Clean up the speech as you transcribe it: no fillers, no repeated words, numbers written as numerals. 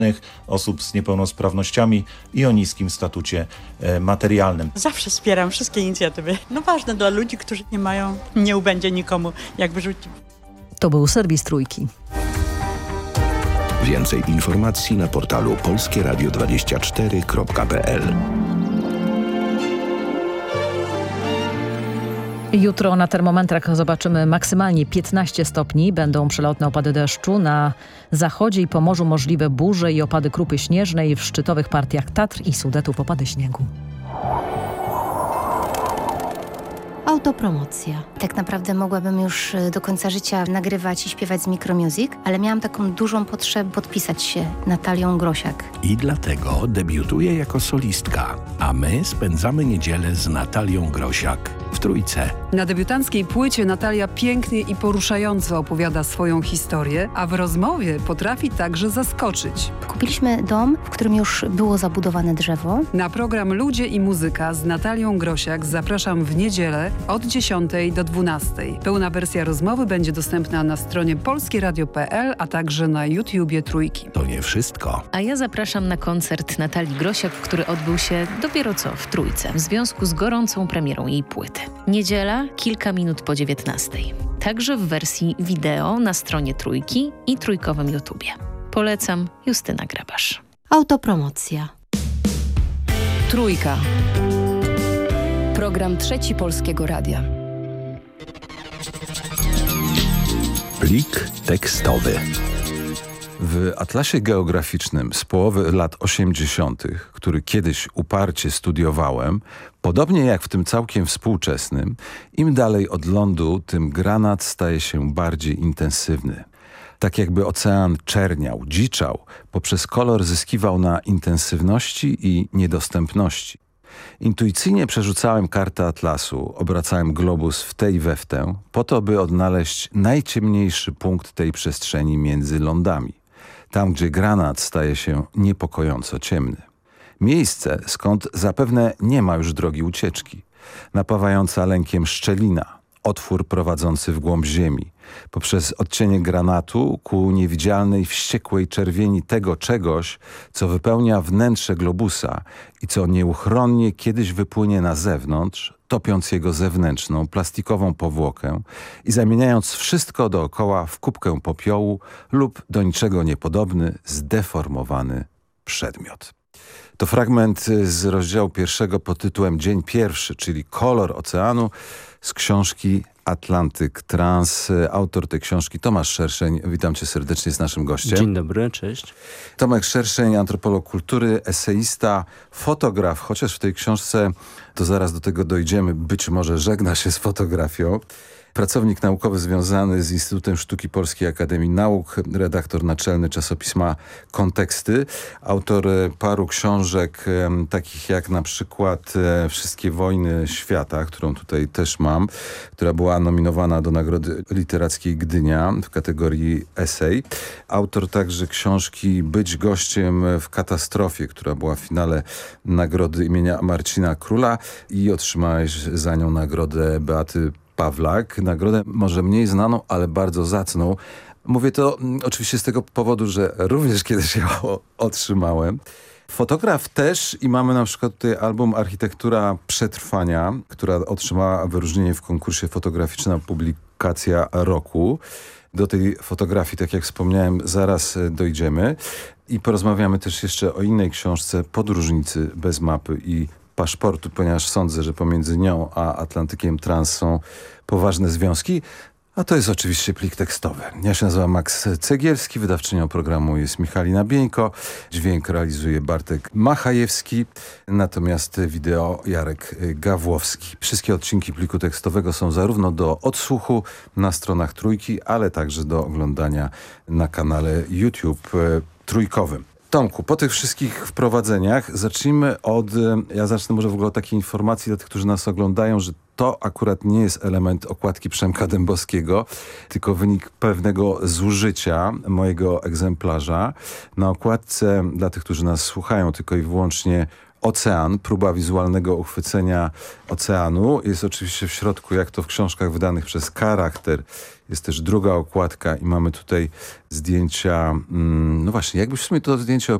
osób z niepełnosprawnościami i o niskim statucie materialnym. Zawsze wspieram wszystkie inicjatywy. No ważne dla ludzi, którzy nie mają, nie ubędzie nikomu jak wyrzucić. To był serwis Trójki. Więcej informacji na portalu polskieradio24.pl. Jutro na termometrach zobaczymy maksymalnie 15 stopni. Będą przelotne opady deszczu. Na zachodzie i Pomorzu możliwe burze i opady krupy śnieżnej. W szczytowych partiach Tatr i Sudetów opady śniegu. Autopromocja. Tak naprawdę mogłabym już do końca życia nagrywać i śpiewać z Micromusic, ale miałam taką dużą potrzebę podpisać się Natalią Grosiak. I dlatego debiutuje jako solistka, a my spędzamy niedzielę z Natalią Grosiak w Trójce. Na debiutanckiej płycie Natalia pięknie i poruszająco opowiada swoją historię, a w rozmowie potrafi także zaskoczyć. Kupiliśmy dom, w którym już było zabudowane drzewo. Na program Ludzie i Muzyka z Natalią Grosiak zapraszam w niedzielę od 10 do 12. Pełna wersja rozmowy będzie dostępna na stronie polskieradio.pl, a także na YouTubie Trójki. To nie wszystko. A ja zapraszam na koncert Natalii Grosiak, który odbył się dopiero co w Trójce w związku z gorącą premierą jej płyty. Niedziela, kilka minut po 19. Także w wersji wideo na stronie Trójki i trójkowym YouTubie. Polecam, Justyna Grabasz. Autopromocja. Trójka. Program Trzeci Polskiego Radia. Plik tekstowy. W atlasie geograficznym z połowy lat 80., który kiedyś uparcie studiowałem, podobnie jak w tym całkiem współczesnym, im dalej od lądu, tym granat staje się bardziej intensywny. Tak jakby ocean czerniał, dziczał, poprzez kolor zyskiwał na intensywności i niedostępności. Intuicyjnie przerzucałem kartę atlasu, obracałem globus w tę i we w tę, po to, by odnaleźć najciemniejszy punkt tej przestrzeni między lądami. Tam, gdzie granat staje się niepokojąco ciemny. Miejsce, skąd zapewne nie ma już drogi ucieczki. Napawająca lękiem szczelina, otwór prowadzący w głąb ziemi. Poprzez odcienie granatu ku niewidzialnej, wściekłej czerwieni tego czegoś, co wypełnia wnętrze globusa i co nieuchronnie kiedyś wypłynie na zewnątrz, topiąc jego zewnętrzną, plastikową powłokę i zamieniając wszystko dookoła w kubkę popiołu lub do niczego niepodobny, zdeformowany przedmiot. To fragment z rozdziału pierwszego pod tytułem Dzień pierwszy, czyli Kolor oceanu z książki Atlantyk Trans. Autor tej książki Tomasz Szerszeń. Witam cię serdecznie, jest naszym gościem. Dzień dobry, cześć. Tomek Szerszeń, antropolog kultury, eseista, fotograf, chociaż w tej książce, to zaraz do tego dojdziemy, być może żegna się z fotografią. Pracownik naukowy związany z Instytutem Sztuki Polskiej Akademii Nauk, redaktor naczelny czasopisma Konteksty, autor paru książek, takich jak na przykład Wszystkie wojny świata, którą tutaj też mam, która była nominowana do Nagrody Literackiej Gdynia w kategorii esej. Autor także książki Być gościem w katastrofie, która była w finale nagrody imienia Marcina Króla i otrzymałeś za nią nagrodę Beaty Pawlak, nagrodę może mniej znaną, ale bardzo zacną. Mówię to oczywiście z tego powodu, że również kiedyś ją otrzymałem. Fotograf też i mamy na przykład tutaj album Architektura Przetrwania, która otrzymała wyróżnienie w konkursie Fotograficzna Publikacja Roku. Do tej fotografii, tak jak wspomniałem, zaraz dojdziemy. I porozmawiamy też jeszcze o innej książce Podróżnicy bez mapy i paszportu, ponieważ sądzę, że pomiędzy nią a Atlantykiem Trans są poważne związki. A to jest oczywiście plik tekstowy. Ja się nazywam Max Cegielski, wydawczynią programu jest Michalina Bieńko, dźwięk realizuje Bartek Machajewski, natomiast wideo Jarek Gawłowski. Wszystkie odcinki pliku tekstowego są zarówno do odsłuchu na stronach Trójki, ale także do oglądania na kanale YouTube trójkowym. Tomku, po tych wszystkich wprowadzeniach zacznijmy od, ja zacznę może w ogóle od takiej informacji dla tych, którzy nas oglądają, że to akurat nie jest element okładki Przemka Dębowskiego, tylko wynik pewnego zużycia mojego egzemplarza. Na okładce, dla tych, którzy nas słuchają, tylko i wyłącznie ocean, próba wizualnego uchwycenia oceanu. Jest oczywiście w środku, jak to w książkach wydanych przez Charakter. Jest też druga okładka i mamy tutaj zdjęcia, no właśnie, jakbyś w sumie to zdjęcie